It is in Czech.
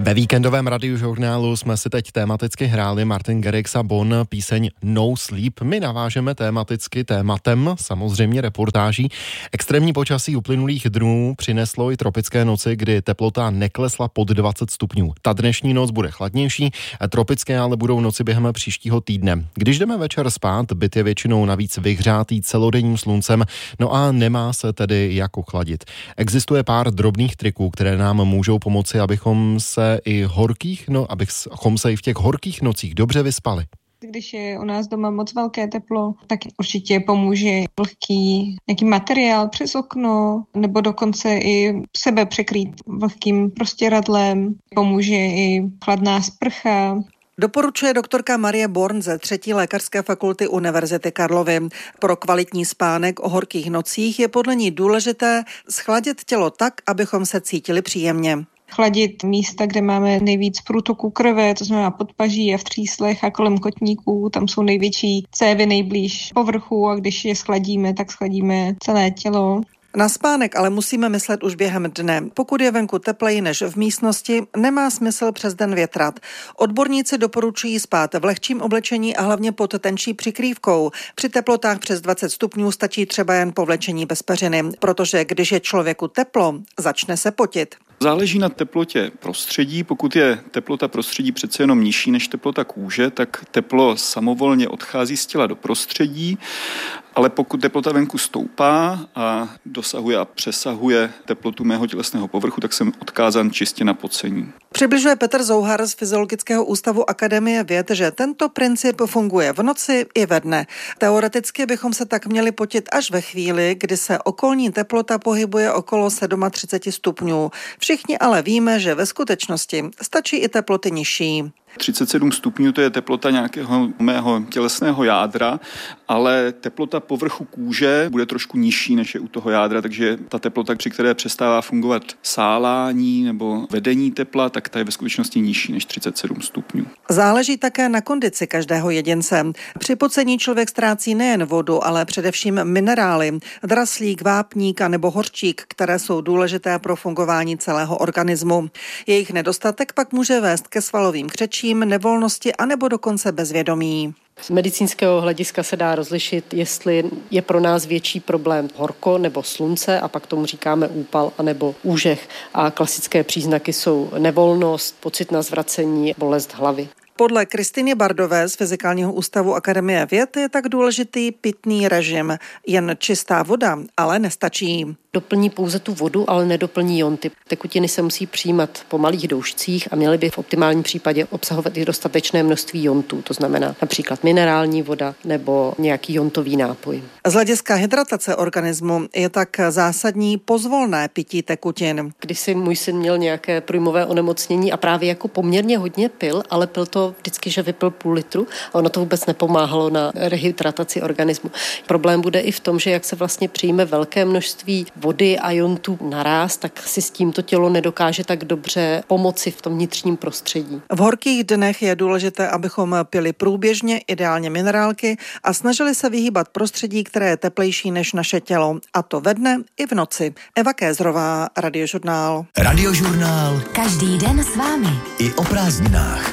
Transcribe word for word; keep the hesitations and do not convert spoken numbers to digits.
Ve víkendovém radiožurnálu jsme si teď tematicky hráli Martin Garrix a Bon píseň No Sleep. My navážeme tematicky tématem, samozřejmě reportáží. Extrémní počasí uplynulých dnů přineslo i tropické noci, kdy teplota neklesla pod dvacet stupňů. Ta dnešní noc bude chladnější, tropické ale budou noci během příštího týdne. Když jdeme večer spát, byt je většinou navíc vyhřátý celodenním sluncem, no a nemá se tedy jak ochladit. Existuje pár drobných triků, které nám můžou pomoci, abychom se i horkých, no, abychom se i v těch horkých nocích dobře vyspali. Když je u nás doma moc velké teplo, tak určitě pomůže vlhký nějaký materiál přes okno, nebo dokonce i sebe překrýt vlhkým prostěradlem. Pomůže i chladná sprcha. Doporučuje doktorka Marie Born ze třetí lékařské fakulty Univerzity Karlovy. Pro kvalitní spánek o horkých nocích je podle ní důležité schladit tělo tak, abychom se cítili příjemně. Chladit místa, kde máme nejvíc průtoku krve, to znamená podpaží a v tříslech a kolem kotníků, tam jsou největší cévy nejblíž povrchu a když je schladíme, tak schladíme celé tělo. Na spánek ale musíme myslet už během dne. Pokud je venku tepleji než v místnosti, nemá smysl přes den větrat. Odborníci doporučují spát v lehčím oblečení a hlavně pod tenčí přikrývkou. Při teplotách přes dvacet stupňů stačí třeba jen povlečení bez peřiny, protože když je člověku teplo, začne se potit. Záleží na teplotě prostředí. Pokud je teplota prostředí přece jenom nižší než teplota kůže, tak teplo samovolně odchází z těla do prostředí, ale pokud teplota venku stoupá a dosahuje a přesahuje teplotu mého tělesného povrchu, tak jsem odkázán čistě na pocení. Přibližuje Petr Zouhar z Fyziologického ústavu Akademie věd, že tento princip funguje v noci i ve dne. Teoreticky bychom se tak měli potit až ve chvíli, kdy se okolní teplota pohybuje okolo třicet sedm stupňů. Všichni ale víme, že ve skutečnosti stačí i teploty nižší. třicet sedm stupňů to je teplota nějakého mého tělesného jádra, ale teplota povrchu kůže bude trošku nižší, než je u toho jádra, takže ta teplota, při které přestává fungovat sálání nebo vedení tepla, tak ta je ve skutečnosti nižší než třicet sedm stupňů. Záleží také na kondici každého jedince. Při pocení člověk ztrácí nejen vodu, ale především minerály, draslík, vápník a nebo hořčík, které jsou důležité pro fungování celého organismu. Jejich nedostatek pak může vést ke svalovým křečím, nevolnosti a nebo dokonce bezvědomí. Z medicínského hlediska se dá rozlišit, jestli je pro nás větší problém horko nebo slunce a pak tomu říkáme úpal anebo úžeh. A klasické příznaky jsou nevolnost, pocit na zvracení, bolest hlavy. Podle Kristýny Bardové z Fyzikálního ústavu Akademie věd je tak důležitý pitný režim. Jen čistá voda ale nestačí. Doplní pouze tu vodu, ale nedoplní jonty. Tekutiny se musí přijímat po malých doušcích a měly by v optimálním případě obsahovat i dostatečné množství jontů, to znamená například minerální voda nebo nějaký jontový nápoj. Z hlediska hydratace organismu je tak zásadní pozvolné pití tekutin. Když si můj syn měl nějaké průjmové onemocnění a právě jako poměrně hodně pil, ale pil to vždycky, že vypil půl litru a ono to vůbec nepomáhalo na rehydrataci organismu. Problém bude i v tom, že jak se vlastně přijme velké množství vody a jontů naráz, tak si s tímto tělo nedokáže tak dobře pomoci v tom vnitřním prostředí. V horkých dnech je důležité, abychom pili průběžně, ideálně minerálky a snažili se vyhýbat prostředí, které je teplejší než naše tělo. A to ve dne i v noci. Eva Kézrová, Radiožurnál. Radiožurnál. Každý den s vámi. I o prázdninách.